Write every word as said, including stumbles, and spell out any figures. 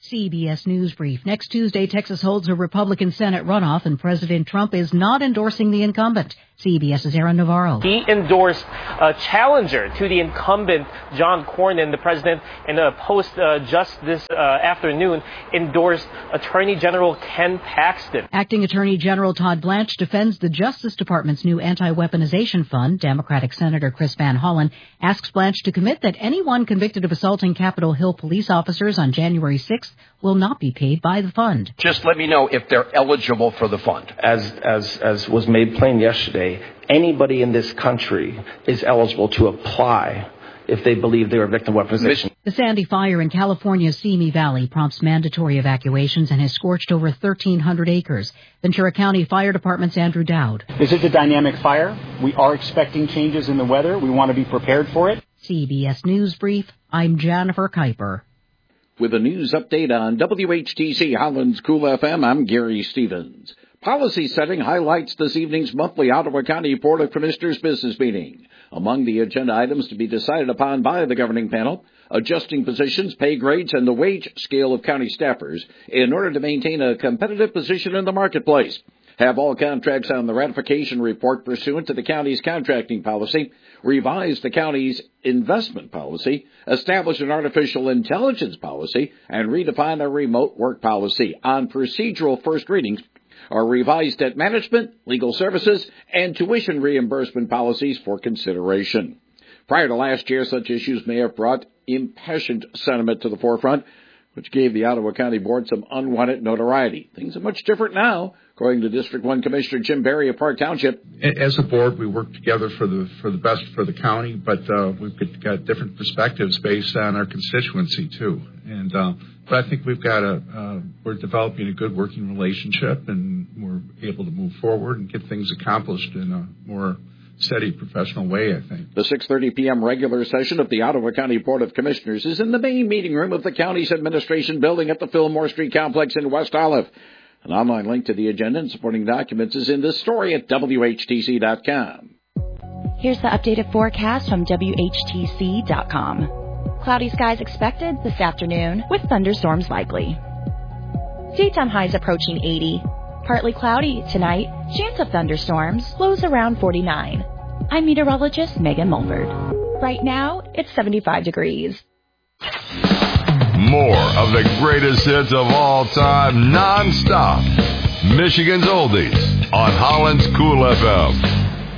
C B S News Brief. Next Tuesday, Texas holds a Republican Senate runoff, and President Trump is not endorsing the incumbent. CBS's Aaron Navarro. He endorsed a challenger to the incumbent, John Cornyn. The president, in a post uh, just this uh, afternoon, endorsed Attorney General Ken Paxton. Acting Attorney General Todd Blanche defends the Justice Department's new anti-weaponization fund. Democratic Senator Chris Van Hollen asks Blanche to commit that anyone convicted of assaulting Capitol Hill police officers on January sixth will not be paid by the fund. Just let me know if they're eligible for the fund. As as as was made plain yesterday, anybody in this country is eligible to apply if they believe they were a victim of weaponization. The Sandy fire in California's Simi Valley prompts mandatory evacuations and has scorched over thirteen hundred acres. Ventura County Fire Department's Andrew Dowd. This is a dynamic fire. We are expecting changes in the weather. We want to be prepared for it. C B S News Brief, I'm Jennifer Kuiper. With a news update on W H T C Holland's Cool F M, I'm Gary Stevens. Policy setting highlights this evening's monthly Ottawa County Board of Commissioners business meeting. Among the agenda items to be decided upon by the governing panel, adjusting positions, pay grades, and the wage scale of county staffers in order to maintain a competitive position in the marketplace. Have all contracts on the ratification report pursuant to the county's contracting policy, revise the county's investment policy, establish an artificial intelligence policy, and redefine a remote work policy. On procedural first readings are revised debt management, legal services, and tuition reimbursement policies for consideration. Prior to last year, such issues may have brought impassioned sentiment to the forefront, which gave the Ottawa County Board some unwanted notoriety. Things are much different now, according to District one Commissioner Jim Berry of Park Township. As a board, we work together for the for the best for the county, but uh, we've got different perspectives based on our constituency, too. And uh, but I think we've got a, uh, we're developing a good working relationship, and we're able to move forward and get things accomplished in a more steady, professional way, I think. The six thirty p.m. regular session of the Ottawa County Board of Commissioners is in the main meeting room of the county's administration building at the Fillmore Street Complex in West Olive. An online link to the agenda and supporting documents is in this story at W H T C dot com. Here's the updated forecast from W H T C dot com. Cloudy skies expected this afternoon with thunderstorms likely. Daytime highs approaching eighty. Partly cloudy tonight, chance of thunderstorms, lows around forty-nine. I'm meteorologist Megan Mulford. Right now, it's seventy-five degrees. More of the greatest hits of all time, non-stop. Michigan's Oldies on Holland's Cool F M.